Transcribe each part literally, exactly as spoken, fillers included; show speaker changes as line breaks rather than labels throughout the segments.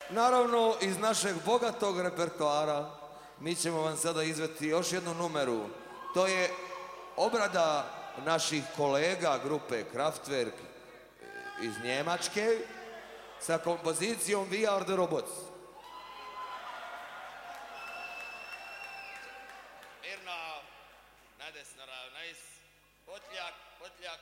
Naravno, iz našeg bogatog repertoara mi ćemo vam sada izveti još jednu numeru. To je obrada naših kolega grupe Kraftwerk iz Njemačke sa kompozicijom We Are The Robots.
Mirno, nadesno ravnajs, potljak, potljak.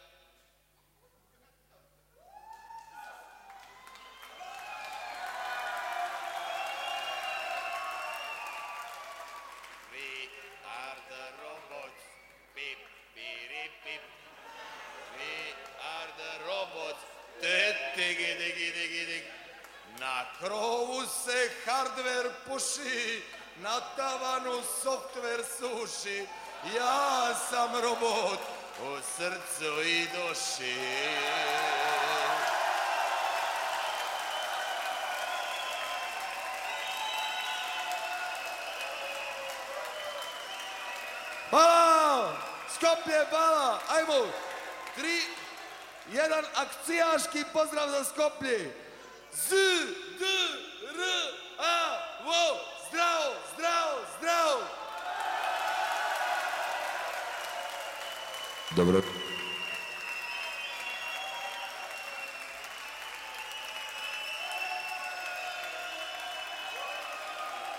We are the robots, pip, piri, pip. We are the robots, tet, tigi, digi, digi, dig. Na krovu se hardware puši, na tavanu software suši. Ja sam robot u srcu i duši.
Hvala! Skoplje, hvala! Ajmo! Tri, jedan akcijaški pozdrav za Skoplje! Z, D, R, A, vo! Zdravo, zdravo, zdravo!
Dobro.